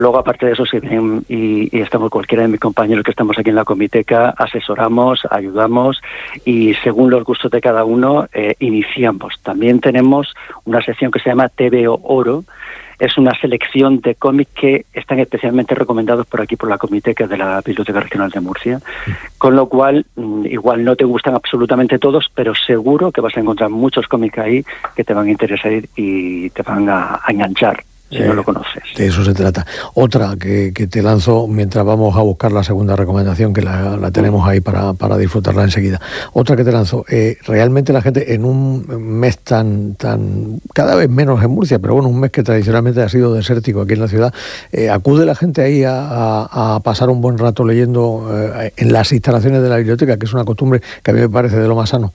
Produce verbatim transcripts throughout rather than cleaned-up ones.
Luego, aparte de eso, si ven y, y estamos cualquiera de mis compañeros que estamos aquí en la Comiteca, asesoramos, ayudamos y según los gustos de cada uno, eh, iniciamos. También tenemos una sección que se llama T V O Oro. Es una selección de cómics que están especialmente recomendados por aquí, por la Comiteca de la Biblioteca Regional de Murcia. Con lo cual, igual no te gustan absolutamente todos, pero seguro que vas a encontrar muchos cómics ahí que te van a interesar y te van a, a enganchar. Si eh, no lo conoces. De eso se trata. Otra que, que te lanzo mientras vamos a buscar la segunda recomendación, que la, la tenemos ahí para, para disfrutarla enseguida. Otra que te lanzo. Eh, realmente la gente en un mes tan, tan cada vez menos en Murcia, pero bueno, un mes que tradicionalmente ha sido desértico aquí en la ciudad, eh, acude la gente ahí a, a, a pasar un buen rato leyendo eh, en las instalaciones de la biblioteca, que es una costumbre que a mí me parece de lo más sano.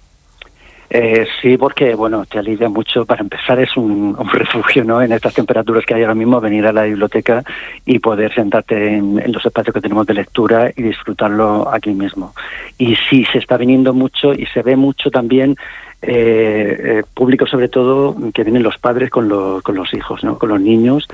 Eh, sí, porque, bueno, te alivia mucho. Para empezar, es un, un refugio, ¿no? En estas temperaturas que hay ahora mismo, venir a la biblioteca y poder sentarte en, en los espacios que tenemos de lectura y disfrutarlo aquí mismo. Y sí, se está viniendo mucho y se ve mucho también eh, eh, público, sobre todo, que vienen los padres con los, con los hijos, ¿no? Con los niños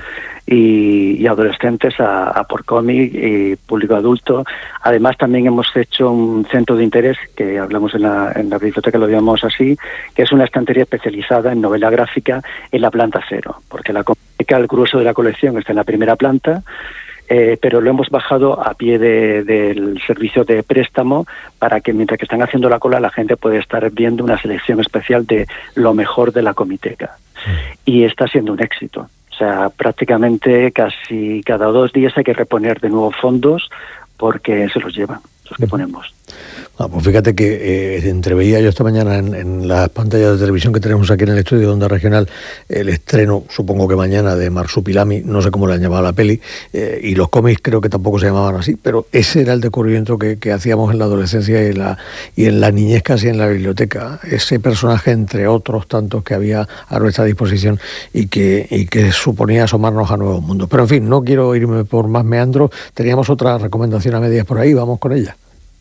y, y adolescentes a, a por cómic y público adulto. Además, también hemos hecho un centro de interés, que hablamos en la, en la biblioteca, lo llamamos así, que es una estantería especializada en novela gráfica en la planta cero, porque la Comiteca, el grueso de la colección está en la primera planta, eh, pero lo hemos bajado a pie de, del servicio de préstamo para que mientras que están haciendo la cola la gente puede estar viendo una selección especial de lo mejor de la Comiteca. Y está siendo un éxito. O sea, prácticamente casi cada dos días hay que reponer de nuevo fondos porque se los llevan, los que ponemos. Ah, pues fíjate que eh, entreveía yo esta mañana en, en las pantallas de televisión que tenemos aquí en el estudio de Onda Regional el estreno, supongo que mañana, de Marsupilami, no sé cómo le han llamado a la peli, eh, y los cómics creo que tampoco se llamaban así, pero ese era el descubrimiento que, que hacíamos en la adolescencia y en la, y en la niñez casi en la biblioteca. Ese personaje, entre otros tantos que había a nuestra disposición y que, y que suponía asomarnos a nuevos mundos. Pero en fin, no quiero irme por más meandros, teníamos otra recomendación a medias por ahí, vamos con ella.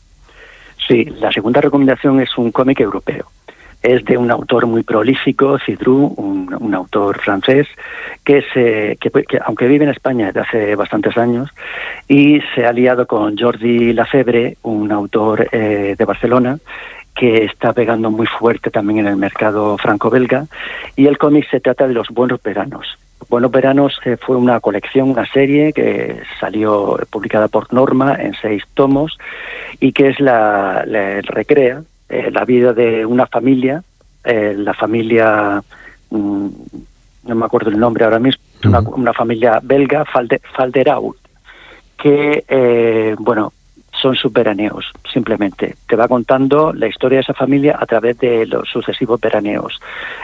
Sí, la segunda recomendación es un cómic europeo. Es de un autor muy prolífico, Cidru, un, un autor francés, que, se, que, que aunque vive en España desde hace bastantes años, y se ha aliado con Jordi Lafebre, un autor eh, de Barcelona, que está pegando muy fuerte también en el mercado franco-belga, y el cómic se trata de Los Buenos Veranos. Buenos Veranos eh, fue una colección, una serie que salió publicada por Norma en seis tomos y que es la, la recrea eh, la vida de una familia, eh, la familia, mmm, no me acuerdo el nombre ahora mismo, uh-huh. una, una familia belga, Falde, Falderault, que, eh, bueno, son sus veraneos, simplemente. Te va contando la historia de esa familia a través de los sucesivos veraneos.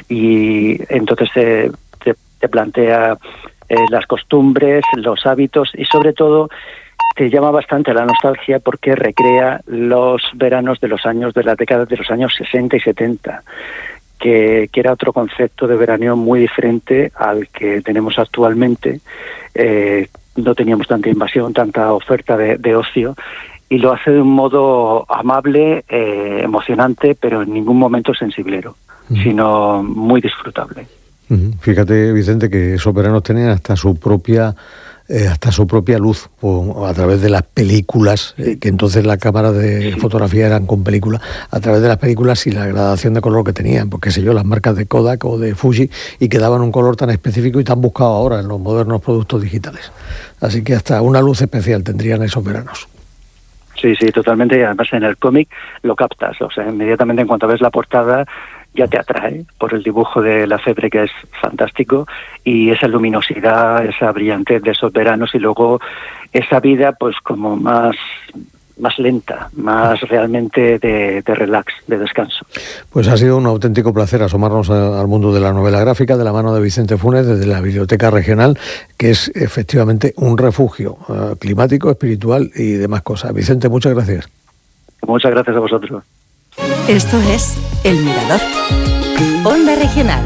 Y entonces eh, te, te plantea eh, las costumbres, los hábitos y sobre todo te llama bastante la nostalgia porque recrea los veranos de los años, de las décadas de los años sesenta y setenta, que, que era otro concepto de veraneo muy diferente al que tenemos actualmente. Eh, no teníamos tanta invasión, tanta oferta de, de ocio, y lo hace de un modo amable, eh, emocionante, pero en ningún momento sensiblero, uh-huh. sino muy disfrutable. Uh-huh. Fíjate, Vicente, que esos veranos tenían hasta su propia eh, hasta su propia luz, o a través de las películas, eh, que entonces las cámaras de sí. fotografía eran con película, a través de las películas y la gradación de color que tenían, porque sé yo, las marcas de Kodak o de Fuji, y que daban un color tan específico y tan buscado ahora en los modernos productos digitales. Así que hasta una luz especial tendrían esos veranos. Sí, sí, totalmente, y además en el cómic lo captas, o sea, inmediatamente en cuanto ves la portada ya te atrae por el dibujo de Lafebre, que es fantástico, y esa luminosidad, esa brillantez de esos veranos, y luego esa vida pues como más más lenta, más realmente de, de relax, de descanso. Pues ha sido un auténtico placer asomarnos a, al mundo de la novela gráfica de la mano de Vicente Funes desde la Biblioteca Regional, que es efectivamente un refugio uh, climático, espiritual y demás cosas. Vicente, muchas gracias. Muchas gracias a vosotros. Esto es El Mirador. Onda Regional.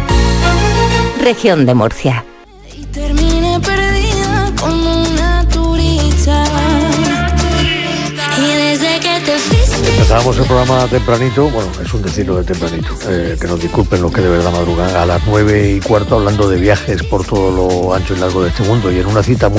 Región de Murcia. Y terminé perdida como una turista. Y desde que te fuiste Empezábamos el programa tempranito, bueno, es un decirlo de tempranito, eh, que nos disculpen los que de verdad madrugan, a las nueve y cuarto hablando de viajes por todo lo ancho y largo de este mundo y en una cita muy